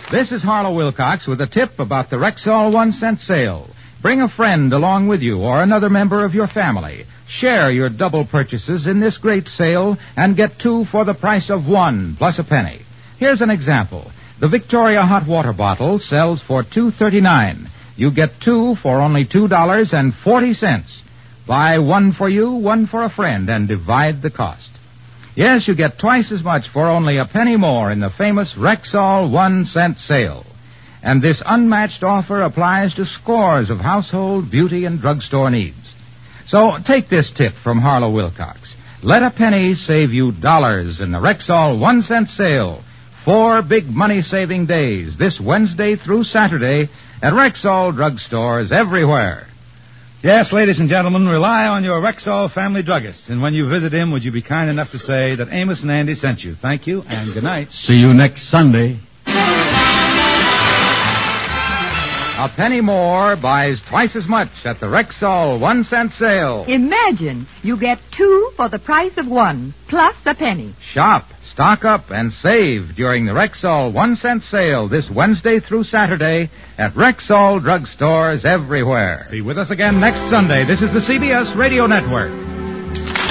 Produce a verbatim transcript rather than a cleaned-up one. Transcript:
This is Harlow Wilcox with a tip about the Rexall one-cent sale. Bring a friend along with you or another member of your family. Share your double purchases in this great sale and get two for the price of one plus a penny. Here's an example. The Victoria hot water bottle sells for two dollars and thirty-nine cents. You get two for only two dollars and forty cents. Buy one for you, one for a friend, and divide the cost. Yes, you get twice as much for only a penny more in the famous Rexall one-cent sale. And this unmatched offer applies to scores of household, beauty, and drugstore needs. So take this tip from Harlow Wilcox. Let a penny save you dollars in the Rexall one-cent sale. Four big money-saving days this Wednesday through Saturday at Rexall drugstores everywhere. Yes, ladies and gentlemen, rely on your Rexall family druggist. And when you visit him, would you be kind enough to say that Amos and Andy sent you? Thank you, and good night. See you next Sunday. A penny more buys twice as much at the Rexall one-cent sale. Imagine, you get two for the price of one, plus a penny. Shop, stock up, and save during the Rexall one-cent sale this Wednesday through Saturday at Rexall drugstores everywhere. Be with us again next Sunday. This is the C B S Radio Network.